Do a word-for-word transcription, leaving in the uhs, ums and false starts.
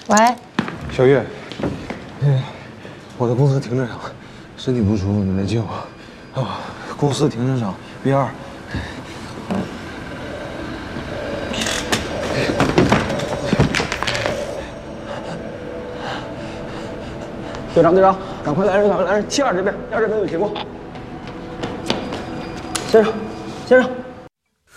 喂， 小月，哎，我在公司停车场，身体不舒服，你来接我。啊，公司停车场 B 二。队长，队长，赶快来人，赶快来人！七二这边，七二这边有情况。先生，先生。